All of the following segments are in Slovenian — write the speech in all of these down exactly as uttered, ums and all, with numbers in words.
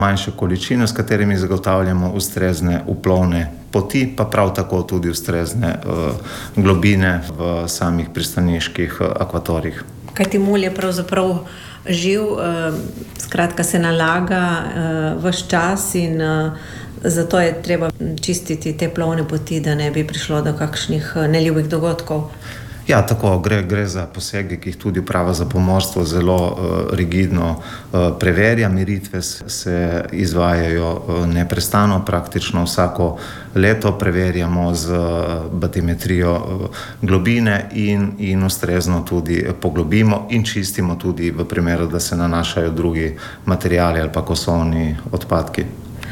manjše količine, s katerimi zagotavljamo ustrezne uplovne poti, pa prav tako tudi ustrezne uh, globine v samih pristaniških uh, akvatorijih. Kajti mulj je pravzaprav živ, uh, skratka se nalaga uh, ves čas in uh, zato je treba čistiti te plovne poti, da ne bi prišlo do kakšnih neljubih dogodkov. Ja, tako, gre, gre za posege, ki jih tudi Uprava za pomorstvo zelo uh, rigidno uh, preverja. Meritve se izvajajo uh, neprestano, praktično vsako leto preverjamo z uh, batimetrijo uh, globine in, in ustrezno tudi poglobimo in čistimo tudi v primeru, da se nanašajo drugi materiali ali pa kosovni odpadki.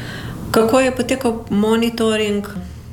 Kako je potekal monitoring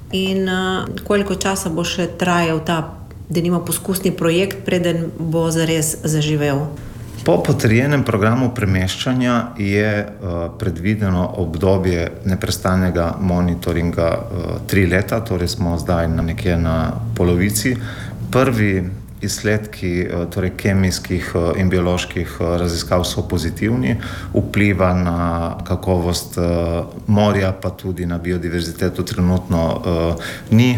in uh, koliko časa bo še trajal ta, da nima poskusni projekt, preden bo zares zaživel? Po potrjenem programu premeščanja je uh, predvideno obdobje neprestanega monitoringa uh, tri leta, torej smo zdaj na nekje na polovici. Prvi izsledki torej kemijskih in bioloških raziskav so pozitivni, vpliva na kakovost morja, pa tudi na biodiverziteto trenutno uh, ni.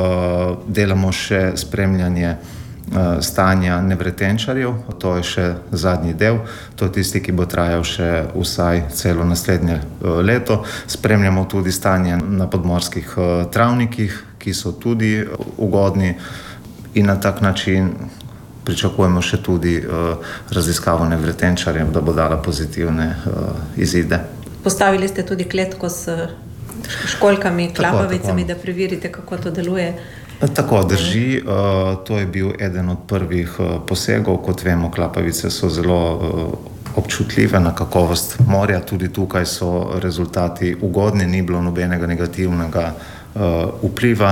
Uh, delamo še spremljanje uh, stanja nevretenčarjev, to je še zadnji del, to je tisti, ki bo trajal še vsaj celo naslednje uh, leto. Spremljamo tudi stanje na podmorskih uh, travnikih, ki so tudi ugodni. In na tak način pričakujemo še tudi uh, raziskavo nevretenčarjev, da bo dala pozitivne uh, izide. Postavili ste tudi kletko s školjkami, klapavicami, tako, tako. Da preverite, kako to deluje. Tako, drži. Uh, to je bil eden od prvih uh, posegov. Kot vemo, klapavice so zelo uh, občutljive na kakovost morja. Tudi tukaj so rezultati ugodni, ni bilo nobenega negativnega uh, vpliva.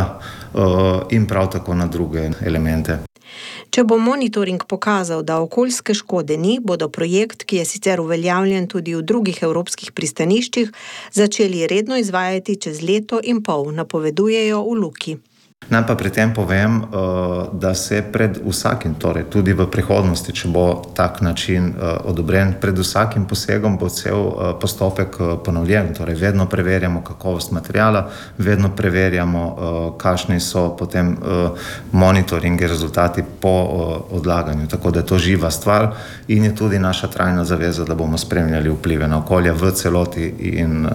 In prav tako na druge elemente. Če bo monitoring pokazal, da okoljske škode ni, bodo projekt, ki je sicer uveljavljen tudi v drugih evropskih pristaniščih, začeli redno izvajati čez leto in pol, napovedujejo v Luki. Naj pa pri tem povem, da se pred vsakim, torej tudi v prihodnosti, če bo tak način odobren, pred vsakim posegom bo cel postopek ponovljen. Torej vedno preverjamo kakovost materijala, vedno preverjamo, kakšni so potem monitoringi, rezultati po odlaganju. Tako da je to živa stvar in je tudi naša trajna zaveza, da bomo spremljali vplive na okolje v celoti in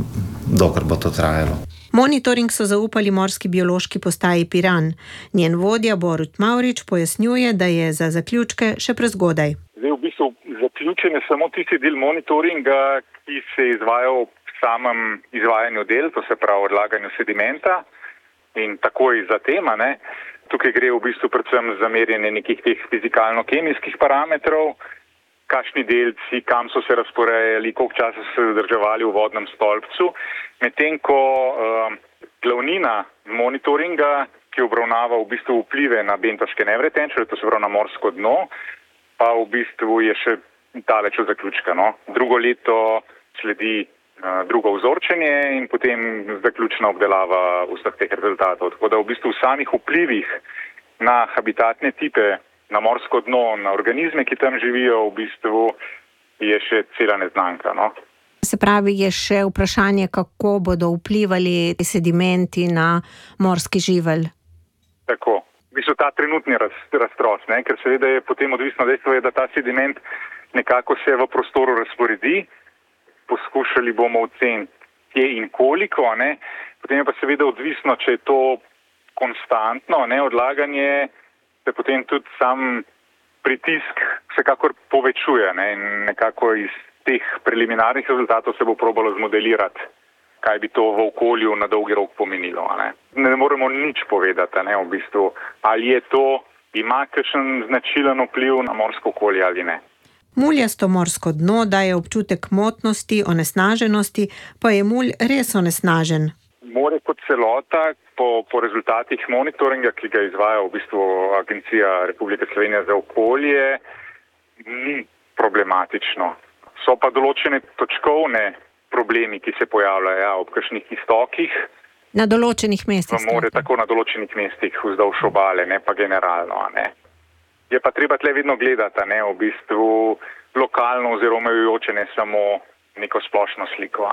dokler bo to trajalo. Monitoring so zaupali Morski biološki postaji Piran. Njen vodja Borut Mavrič pojasnjuje, da je za zaključke še prezgodaj. Zdaj v bistvu zaključen je samo tisti del monitoringa, ki se izvaja v samem izvajanju del, to se pravi odlaganju sedimenta in takoj za tema. Ne. Tukaj gre v bistvu predvsem za merjenje nekih teh fizikalno-kemijskih parametrov, kakšni delci, kam so se razporejali, koliko časa so se zadrževali v vodnem stolpcu. Medtem ko uh, glavnina monitoringa, ki obravnava v bistvu vplive na bentoške nevretenčarje, to se pravi na morsko dno, pa v bistvu je še daleč od zaključka. No. Drugo leto sledi uh, drugo vzorčenje in potem zaključna obdelava vseh teh rezultatov. Tako da v bistvu v samih vplivih na habitatne tipe, na morsko dno, na organizme, ki tam živijo, v bistvu je še cela neznanka. No? Se pravi, je še vprašanje, kako bodo vplivali sedimenti na morski živelj. Tako. V bistvu ta trenutni raz, raztros, ne? Ker seveda je potem odvisno dejstvo, da ta sediment nekako se v prostoru razporedi. Poskušali bomo oceniti, kje in koliko. Ne? Potem je pa seveda odvisno, če je to konstantno, ne? Odlaganje, se potem tudi sam pritisk vsekakor povečuje, ne? In nekako iz teh preliminarnih rezultatov se bo probalo zmodelirati, kaj bi to v okolju na dolgi rok pomenilo. Ne, ne moremo nič povedati, ne, v bistvu, ali je to, ima kakšen značilen vpliv na morsko okolje ali ne. Muljasto morsko dno daje občutek motnosti, onesnaženosti, pa je mulj res onesnažen. More kot celota, po, po rezultatih monitoringa, ki ga izvaja v bistvu Agencija Republike Slovenije za okolje, ni problematično. So pa določene točkovne problemi, ki se pojavljajo ja, ob kakšnih iztokih. Na določenih mestih. V more, tako na določenih mestih, vzdolž obale, ne pa generalno. Ne. Je pa treba tle vedno gledati, ne, v bistvu lokalno oziroma omejujoče, ne samo neko splošno sliko.